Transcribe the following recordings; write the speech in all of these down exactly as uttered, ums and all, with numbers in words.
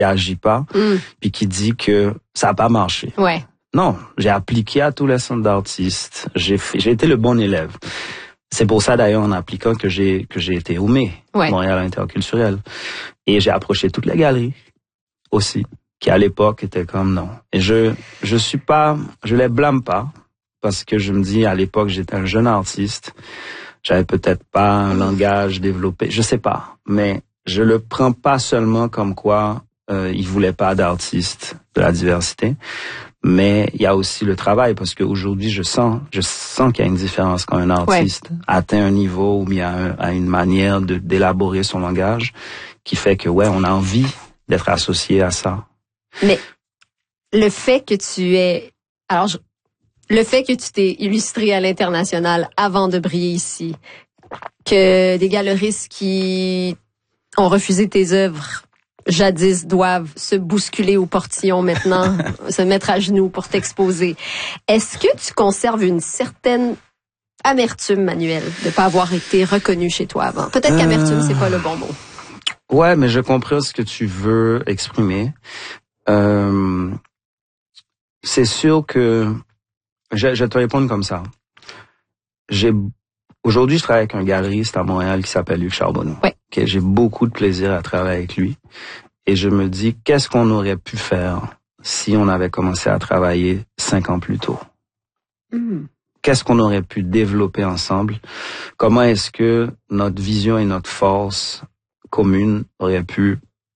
agit pas, mm. puis qui dit que ça a pas marché. Ouais. Non, j'ai appliqué à tous les centres d'artistes. J'ai fait, j'ai été le bon élève. C'est pour ça d'ailleurs en appliquant que j'ai que j'ai été au M E, ouais. Montréal Interculturel, et j'ai approché toutes les galeries aussi, qui à l'époque étaient comme non. Et je je suis pas, je les blâme pas parce que je me dis à l'époque j'étais un jeune artiste, j'avais peut-être pas un langage développé, je sais pas, mais je le prends pas seulement comme quoi euh, ils voulaient pas d'artistes de la diversité. Mais il y a aussi le travail, parce qu'aujourd'hui, je sens, je sens qu'il y a une différence quand un artiste ouais. atteint un niveau où il y a, un, a une manière de d'élaborer son langage qui fait que ouais, on a envie d'être associé à ça. Mais le fait que tu es, alors je, le fait que tu t'es illustré à l'international avant de briller ici, que des galeristes qui ont refusé tes œuvres jadis doivent se bousculer au portillon maintenant, se mettre à genoux pour t'exposer. Est-ce que tu conserves une certaine amertume, Manuel, de pas avoir été reconnu chez toi avant? Peut-être qu'amertume, euh... c'est pas le bon mot. Ouais, mais je comprends ce que tu veux exprimer. Euh... C'est sûr que je, je vais te répondre comme ça. J'ai Aujourd'hui, je travaille avec un galeriste à Montréal qui s'appelle Luc Charbonneau. Ouais. Okay, j'ai beaucoup de plaisir à travailler avec lui. Et je me dis, qu'est-ce qu'on aurait pu faire si on avait commencé à travailler cinq ans plus tôt? Mm. Qu'est-ce qu'on aurait pu développer ensemble? Comment est-ce que notre vision et notre force commune auraient pu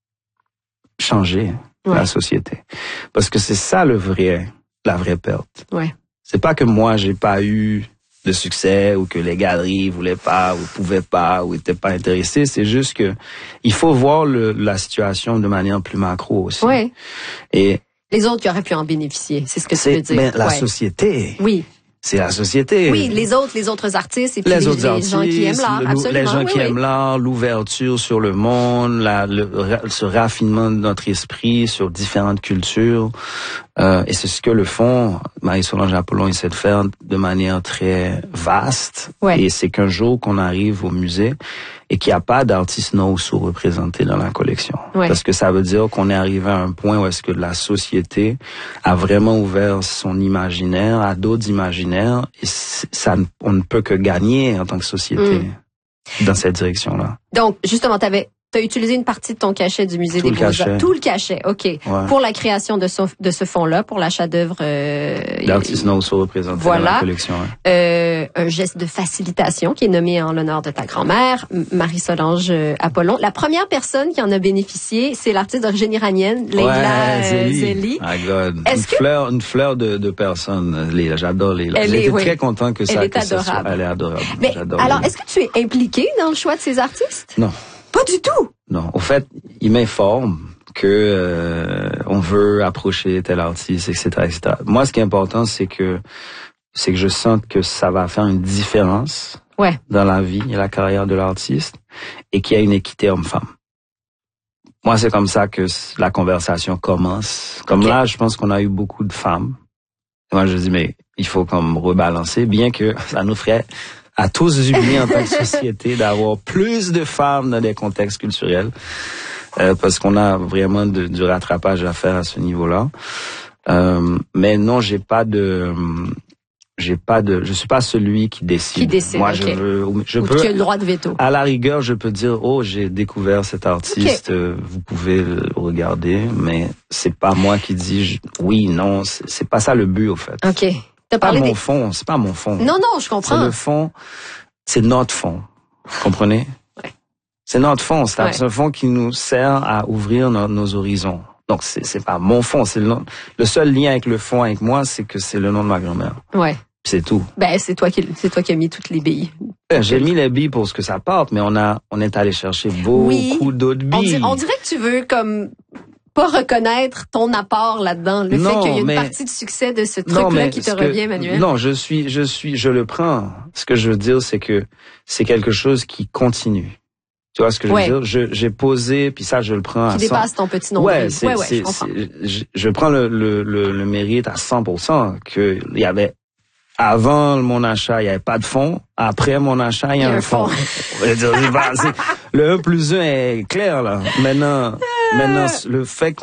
changer ouais. la société? Parce que c'est ça le vrai, la vraie perte. Ouais. C'est pas que moi, j'ai pas eu de succès ou que les galeries voulaient pas ou pouvaient pas ou étaient pas intéressés, c'est juste que il faut voir le, la situation de manière plus macro aussi. Oui. Et les autres qui auraient pu en bénéficier, c'est ce que tu veux dire. Ben, la ouais. société. Oui. C'est la société. Oui, les autres, les autres artistes et puis les, les, les artistes, gens qui aiment l'art, absolument. Les gens oui, qui oui. aiment l'art, l'ouverture sur le monde, la, le, ce raffinement de notre esprit sur différentes cultures. Euh, et c'est ce que le fond, Marie-Solange Apollon essaie de faire de manière très vaste. Ouais. Et c'est qu'un jour qu'on arrive au musée et qu'il n'y a pas d'artistes non sous-représentés dans la collection. Ouais. Parce que ça veut dire qu'on est arrivé à un point où est-ce que la société a vraiment ouvert son imaginaire à d'autres imaginaires et ça, on ne peut que gagner en tant que société mmh. dans cette direction-là. Donc, justement, tu avais tu as utilisé une partie de ton cachet du musée Tout des Beaux-Arts. Tout le cachet, OK. Ouais. Pour la création de ce, de ce fonds-là, pour l'achat d'œuvres... Euh, d'artistes non sous-représentés voilà. dans la collection. Ouais. Euh, un geste de facilitation qui est nommé en l'honneur de ta grand-mère, Marie-Solange Apollon. La première personne qui en a bénéficié, c'est l'artiste d'origine iranienne, Leila ouais, Zélie. Zélie. My God. Est-ce une que... fleur, une fleur de, de personne, Leila. J'adore Leila. J'étais oui. très content que ça... Elle est que adorable. Ça soit, elle est adorable. Mais J'adore alors, Leila. est-ce que tu es impliqué dans le choix de ces artistes? Non. Pas du tout. Non, au fait, il m'informe que euh, on veut approcher tel artiste, et cetera, et cetera. Moi, ce qui est important, c'est que c'est que je sente que ça va faire une différence ouais. dans la vie et la carrière de l'artiste, et qu'il y a une équité homme-femme. Moi, c'est comme ça que la conversation commence. Comme okay. là, je pense qu'on a eu beaucoup de femmes. Et moi, je dis, mais il faut comme rebalancer, bien que ça nous ferait à tous du bien en tant que société d'avoir plus de femmes dans des contextes culturels, euh, parce qu'on a vraiment de, du rattrapage à faire à ce niveau-là. Euh, mais non, j'ai pas de, j'ai pas de, je suis pas celui qui décide. Qui décide. Moi, okay. je veux, je Ou peux. qui a le droit de veto. À la rigueur, je peux dire, oh, j'ai découvert cet artiste, okay. euh, vous pouvez le regarder, mais c'est pas moi qui dis je, oui, non, c'est, c'est pas ça le but, au fait. Ok. C'est pas mon des... fond, c'est pas mon fond. Non, non, je comprends. C'est le fond, c'est notre fond. Vous comprenez? Ouais. C'est notre fond, c'est ouais. un fond qui nous sert à ouvrir nos, nos horizons. Donc, c'est, c'est pas mon fond, c'est le nom. Le seul lien avec le fond, avec moi, c'est que c'est le nom de ma grand-mère. Ouais. C'est tout. Ben, c'est toi qui, c'est toi qui as mis toutes les billes. Ben, j'ai mis les billes pour ce que ça porte, mais on a, on est allé chercher beaucoup oui. d'autres billes. On, dir, on dirait que tu veux, comme, pas reconnaître ton apport là-dedans, le non, fait qu'il y a une mais, partie du succès de ce truc-là qui te que, revient, Manuel. Non, je suis, je suis, je le prends. Ce que je veux dire, c'est que c'est quelque chose qui continue. Tu vois ce que je ouais. veux dire? Je, j'ai posé, puis ça, je le prends qui à dépasse cent. ton petit nombre. Ouais, c'est, ouais, ouais, c'est, je comprends. c'est, je, je prends le, le, le, le mérite à cent pour cent que il y avait avant mon achat, il y avait pas de fonds. Après mon achat, il y a, il y a un, un fonds. fonds. Le un plus un est clair, là. Maintenant, maintenant, le fait qu'on